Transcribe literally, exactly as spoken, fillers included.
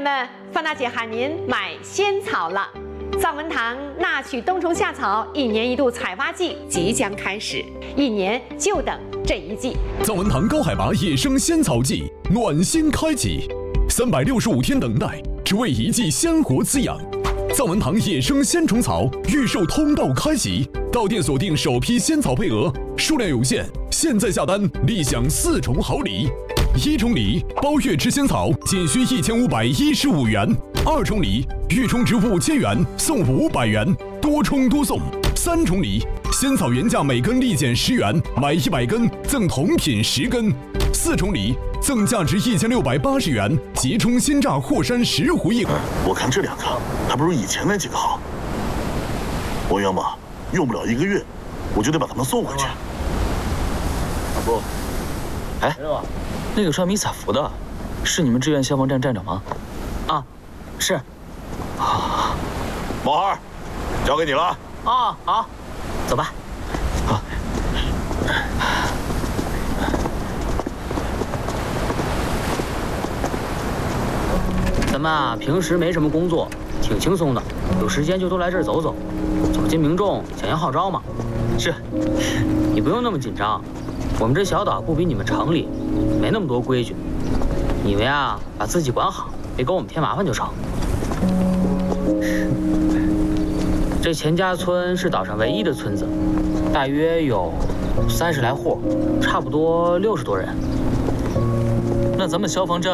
们，范大姐喊您买仙草了。藏文堂纳取冬虫夏草一年一度采发季即将开始，一年就等这一季。 藏文堂高海拔野生仙草季暖心开启，三百六十五天等待，只为一季鲜活滋养。藏文堂野生仙虫草预售通道开启，到店锁定首批仙草配额，数量有限，现在下单立享四重好礼。一重礼包月吃仙草仅需一千五百一十五元，二重礼预充值五千元送五百元，多充多送。三重礼仙草原价每根立减十元，买一百根赠同品十根。四重礼赠价值一千六百八十元即充鲜榨霍山石斛一盒。 我看这两个还不如以前那几个好。王央嘛，用不了一个月，我就得把他们送回去。 阿波，哎，那个穿迷彩服的，是你们志愿消防站站长吗？ 啊，是。 啊，毛孩，交给你了。 哦，好，走吧。 好。 咱们啊，平时没什么工作，挺轻松的，有时间就多来这儿走走，走进民众，响应号召嘛。 是。 你不用那么紧张，我们这小岛不比你们城里，没那么多规矩。你们呀，把自己管好，别给我们添麻烦就成。这钱家村是岛上唯一的村子，大约有三十来户，差不多六十多人。 那咱们消防站